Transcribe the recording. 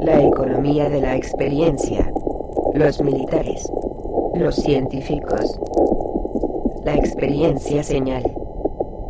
La economía de la experiencia, los militares, los científicos, la experiencia señal.